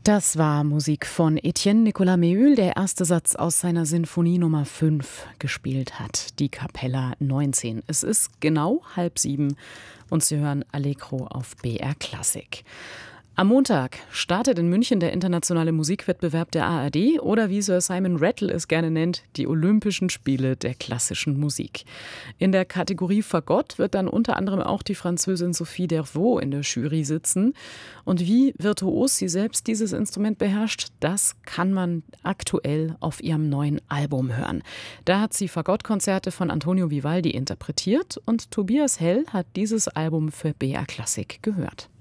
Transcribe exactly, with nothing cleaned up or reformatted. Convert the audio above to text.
Das war Musik von Etienne Nicolas Méhul, der erste Satz aus seiner Sinfonie Nummer fünf gespielt hat, die Capella neunzehn. Es ist genau halb sieben und Sie hören Allegro auf B R Klassik. Am Montag startet in München der internationale Musikwettbewerb der A R D oder wie Sir Simon Rattle es gerne nennt, die Olympischen Spiele der klassischen Musik. In der Kategorie Fagott wird dann unter anderem auch die Französin Sophie Dervaux in der Jury sitzen. Und wie virtuos sie selbst dieses Instrument beherrscht, das kann man aktuell auf ihrem neuen Album hören. Da hat sie Fagottkonzerte von Antonio Vivaldi interpretiert und Tobias Hell hat dieses Album für B R Klassik gehört.